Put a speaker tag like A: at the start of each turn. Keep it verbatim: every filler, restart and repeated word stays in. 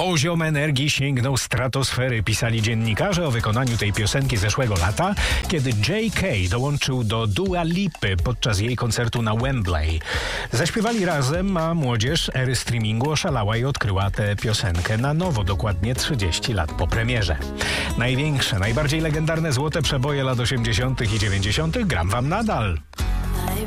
A: Poziom energii sięgnął stratosfery, pisali dziennikarze o wykonaniu tej piosenki zeszłego lata, kiedy J K dołączył do Dua Lipy podczas jej koncertu na Wembley. Zaśpiewali razem, a młodzież ery streamingu oszalała i odkryła tę piosenkę na nowo, dokładnie trzydzieści lat po premierze. Największe, najbardziej legendarne złote przeboje lat osiemdziesiątych i dziewięćdziesiątych gram wam nadal.